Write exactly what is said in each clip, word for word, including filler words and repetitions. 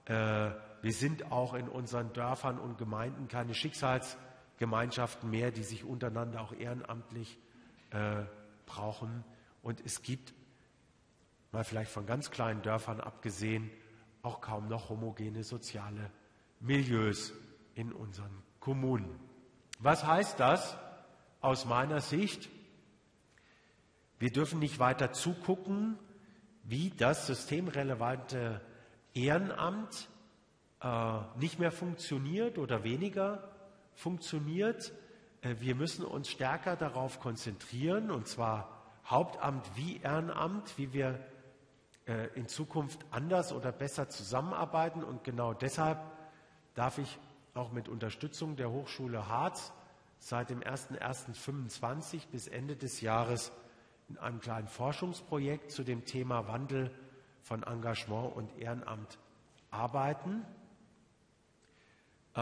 Äh, wir sind auch in unseren Dörfern und Gemeinden keine Schicksalsgemeinschaften mehr, die sich untereinander auch ehrenamtlich äh, brauchen. Und es gibt, mal vielleicht von ganz kleinen Dörfern abgesehen, auch kaum noch homogene soziale Milieus in unseren Kommunen. Was heißt das aus meiner Sicht? Wir dürfen nicht weiter zugucken, wie das systemrelevante Ehrenamt äh, nicht mehr funktioniert oder weniger funktioniert. Äh, wir müssen uns stärker darauf konzentrieren, und zwar Hauptamt wie Ehrenamt, wie wir äh, in Zukunft anders oder besser zusammenarbeiten. Und genau deshalb darf ich auch mit Unterstützung der Hochschule Harz seit dem ersten ersten fünfundzwanzig bis Ende des Jahres in einem kleinen Forschungsprojekt zu dem Thema Wandel von Engagement und Ehrenamt arbeiten. Äh,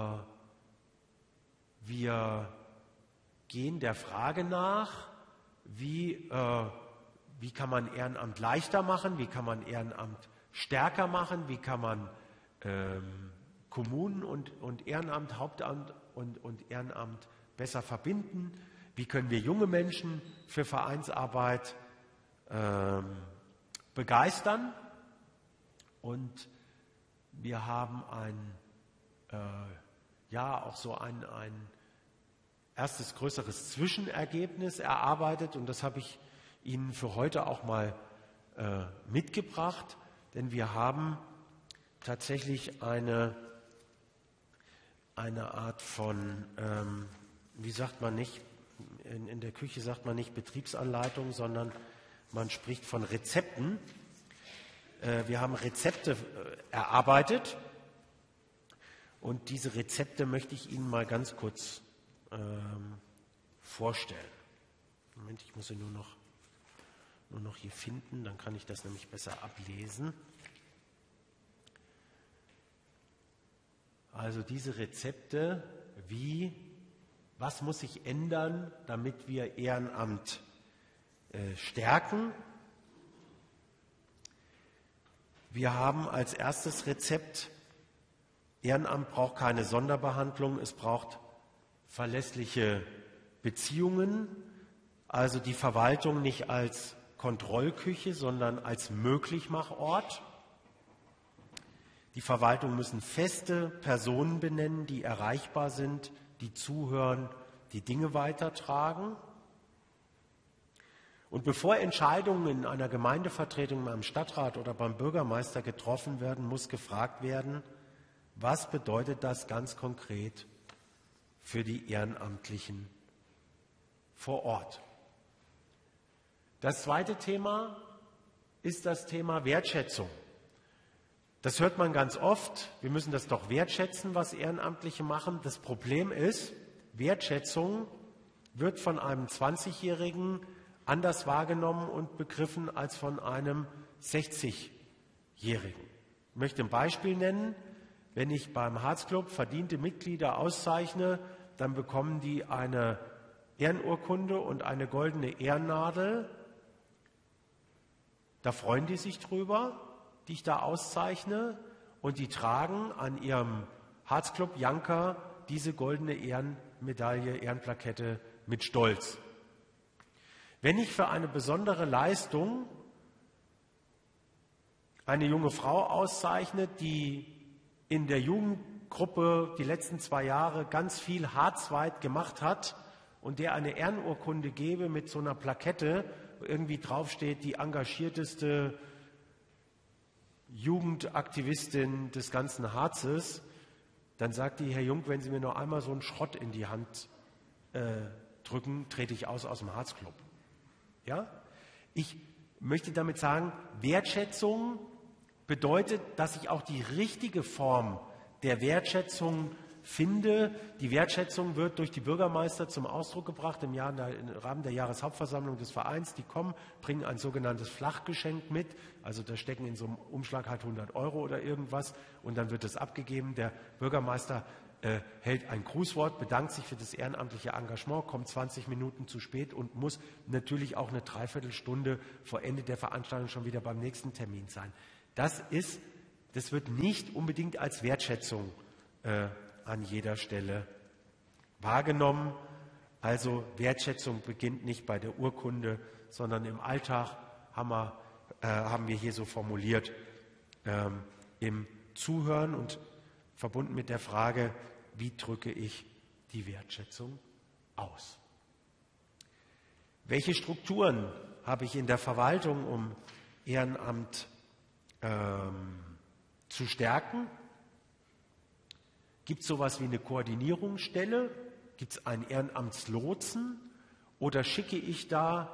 wir gehen der Frage nach, wie, äh, wie kann man Ehrenamt leichter machen, wie kann man Ehrenamt stärker machen, wie kann man ähm, Kommunen und, und Ehrenamt, Hauptamt und, und Ehrenamt besser verbinden, wie können wir junge Menschen für Vereinsarbeit ähm, begeistern. Und wir haben ein, äh, ja, auch so ein, ein erstes größeres Zwischenergebnis erarbeitet, und das habe ich Ihnen für heute auch mal äh, mitgebracht, denn wir haben tatsächlich eine, eine Art von, ähm, wie sagt man nicht, in, in der Küche sagt man nicht Betriebsanleitung, sondern man spricht von Rezepten. Äh, wir haben Rezepte äh, erarbeitet, und diese Rezepte möchte ich Ihnen mal ganz kurz ähm, vorstellen. Moment, ich muss sie nur noch, nur noch hier finden, dann kann ich das nämlich besser ablesen. Also diese Rezepte, wie, was muss sich ändern, damit wir Ehrenamt äh, stärken. Wir haben als erstes Rezept, Ehrenamt braucht keine Sonderbehandlung, es braucht verlässliche Beziehungen, also die Verwaltung nicht als Kontrollküche, sondern als Möglichmachort. Die Verwaltung müssen feste Personen benennen, die erreichbar sind, die zuhören, die Dinge weitertragen. Und bevor Entscheidungen in einer Gemeindevertretung, beim Stadtrat oder beim Bürgermeister getroffen werden, muss gefragt werden, was bedeutet das ganz konkret für die Ehrenamtlichen vor Ort. Das zweite Thema ist das Thema Wertschätzung. Das hört man ganz oft. Wir müssen das doch wertschätzen, was Ehrenamtliche machen. Das Problem ist, Wertschätzung wird von einem zwanzigjährigen anders wahrgenommen und begriffen als von einem sechzigjährigen. Ich möchte ein Beispiel nennen. Wenn ich beim Harzclub verdiente Mitglieder auszeichne, dann bekommen die eine Ehrenurkunde und eine goldene Ehrennadel. Da freuen die sich drüber, die ich da auszeichne, und die tragen an ihrem Harzclub Janker diese goldene Ehrenmedaille, Ehrenplakette mit Stolz. Wenn ich für eine besondere Leistung eine junge Frau auszeichne, die in der Jugendgruppe die letzten zwei Jahre ganz viel harzweit gemacht hat und der eine Ehrenurkunde gebe mit so einer Plakette, wo irgendwie draufsteht, die engagierteste Jugendaktivistin des ganzen Harzes, dann sagt die, Herr Jung, wenn Sie mir noch einmal so einen Schrott in die Hand äh, drücken, trete ich aus aus dem Harzclub. Ja? Ich möchte damit sagen, Wertschätzung bedeutet, dass ich auch die richtige Form der Wertschätzung finde. Die Wertschätzung wird durch die Bürgermeister zum Ausdruck gebracht im, Jahr, im Rahmen der Jahreshauptversammlung des Vereins. Die kommen, bringen ein sogenanntes Flachgeschenk mit. Also da stecken in so einem Umschlag halt hundert Euro oder irgendwas, und dann wird es abgegeben. Der Bürgermeister äh, hält ein Grußwort, bedankt sich für das ehrenamtliche Engagement, kommt zwanzig Minuten zu spät und muss natürlich auch eine Dreiviertelstunde vor Ende der Veranstaltung schon wieder beim nächsten Termin sein. Das ist das wird nicht unbedingt als Wertschätzung äh, an jeder Stelle wahrgenommen. Also Wertschätzung beginnt nicht bei der Urkunde, sondern im Alltag haben wir, äh, haben wir hier so formuliert, ähm, im Zuhören und verbunden mit der Frage, wie drücke ich die Wertschätzung aus? Welche Strukturen habe ich in der Verwaltung, um Ehrenamt ähm, zu stärken? Gibt es sowas wie eine Koordinierungsstelle? Gibt es einen Ehrenamtslotsen? Oder schicke ich da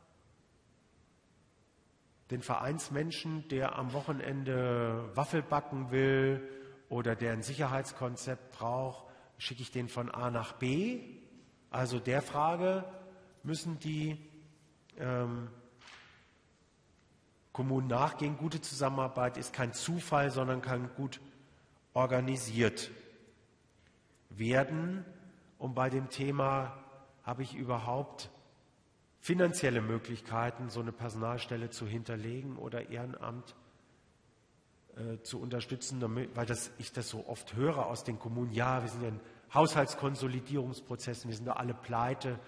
den Vereinsmenschen, der am Wochenende Waffel backen will oder der ein Sicherheitskonzept braucht, schicke ich den von A nach B? Also der Frage müssen die ähm, Kommunen nachgehen. Gute Zusammenarbeit ist kein Zufall, sondern kann gut organisiert werden. Und bei dem Thema, habe ich überhaupt finanzielle Möglichkeiten, so eine Personalstelle zu hinterlegen oder Ehrenamt äh, zu unterstützen, damit, weil das, ich das so oft höre aus den Kommunen, ja, wir sind ja in Haushaltskonsolidierungsprozessen, wir sind da alle pleite.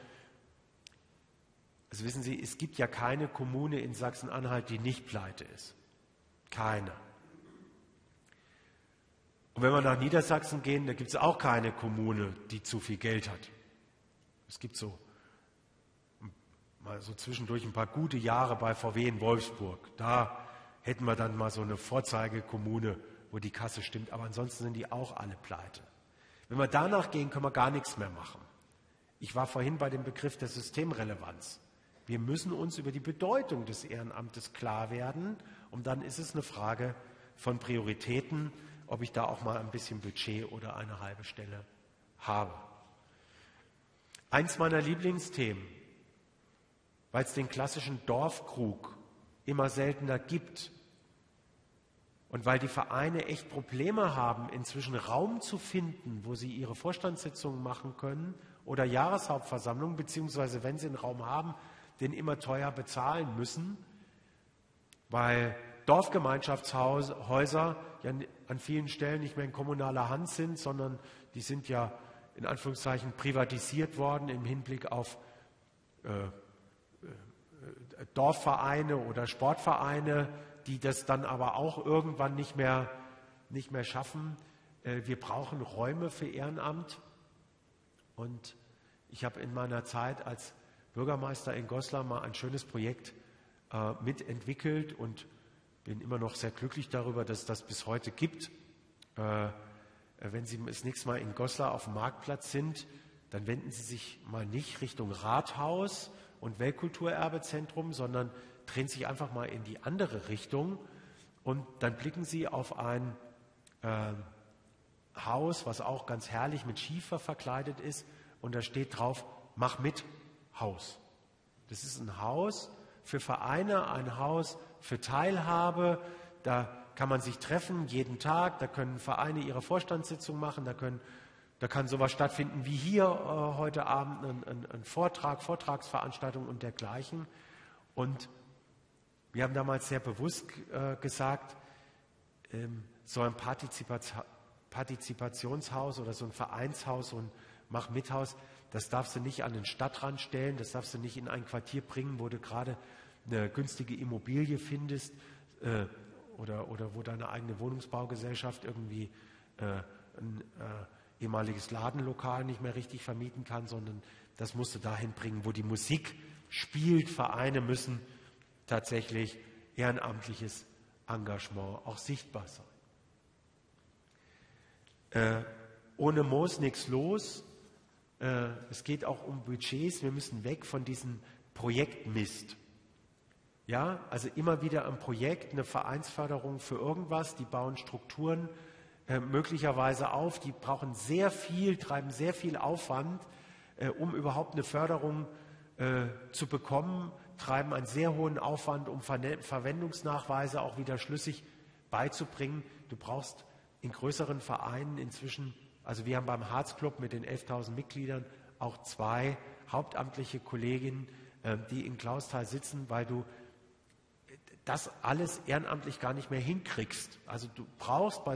Also wissen Sie, es gibt ja keine Kommune in Sachsen-Anhalt, die nicht pleite ist. Keine. Und wenn wir nach Niedersachsen gehen, da gibt es auch keine Kommune, die zu viel Geld hat. Es gibt so mal so zwischendurch ein paar gute Jahre bei V W in Wolfsburg. Da hätten wir dann mal so eine Vorzeigekommune, wo die Kasse stimmt. Aber ansonsten sind die auch alle pleite. Wenn wir danach gehen, können wir gar nichts mehr machen. Ich war vorhin bei dem Begriff der Systemrelevanz. Wir müssen uns über die Bedeutung des Ehrenamtes klar werden. Und dann ist es eine Frage von Prioritäten, ob ich da auch mal ein bisschen Budget oder eine halbe Stelle habe. Eins meiner Lieblingsthemen, weil es den klassischen Dorfkrug immer seltener gibt und weil die Vereine echt Probleme haben, inzwischen Raum zu finden, wo sie ihre Vorstandssitzungen machen können oder Jahreshauptversammlungen, beziehungsweise wenn sie einen Raum haben, den immer teuer bezahlen müssen, weil Dorfgemeinschaftshäuser ja an vielen Stellen nicht mehr in kommunaler Hand sind, sondern die sind ja in Anführungszeichen privatisiert worden im Hinblick auf äh, äh, Dorfvereine oder Sportvereine, die das dann aber auch irgendwann nicht mehr, nicht mehr schaffen. Äh, wir brauchen Räume für Ehrenamt. Und ich habe in meiner Zeit als Bürgermeister in Goslar mal ein schönes Projekt äh, mitentwickelt und bin immer noch sehr glücklich darüber, dass es das bis heute gibt. Äh, wenn Sie das nächste Mal in Goslar auf dem Marktplatz sind, dann wenden Sie sich mal nicht Richtung Rathaus und Weltkulturerbezentrum, sondern drehen sich einfach mal in die andere Richtung und dann blicken Sie auf ein äh, Haus, was auch ganz herrlich mit Schiefer verkleidet ist und da steht drauf, mach mit Haus. Das ist ein Haus für Vereine, ein Haus für Teilhabe, da kann man sich treffen jeden Tag, da können Vereine ihre Vorstandssitzung machen, da, können, da kann sowas stattfinden wie hier äh, heute Abend, ein, ein, ein Vortrag, Vortragsveranstaltung und dergleichen. Und wir haben damals sehr bewusst äh, gesagt, ähm, so ein Partizipat Partizipationshaus oder so ein Vereinshaus und Mach-Mithaus, das darfst du nicht an den Stadtrand stellen, das darfst du nicht in ein Quartier bringen, wo du gerade eine günstige Immobilie findest äh, oder, oder wo deine eigene Wohnungsbaugesellschaft irgendwie äh, ein äh, ehemaliges Ladenlokal nicht mehr richtig vermieten kann, sondern das musst du dahin bringen, wo die Musik spielt. Vereine müssen tatsächlich ehrenamtliches Engagement auch sichtbar sein. Äh, ohne Moos nichts los. Äh, es geht auch um Budgets. Wir müssen weg von diesem Projektmist. Ja, also immer wieder ein Projekt, eine Vereinsförderung für irgendwas. Die bauen Strukturen äh, möglicherweise auf. Die brauchen sehr viel, treiben sehr viel Aufwand, äh, um überhaupt eine Förderung äh, zu bekommen. Treiben einen sehr hohen Aufwand, um Ver- Verwendungsnachweise auch wieder schlüssig beizubringen. Du brauchst in größeren Vereinen inzwischen, also wir haben beim Harzclub mit den elftausend Mitgliedern auch zwei hauptamtliche Kolleginnen, die in Clausthal sitzen, weil du, das alles ehrenamtlich gar nicht mehr hinkriegst. Also du brauchst bei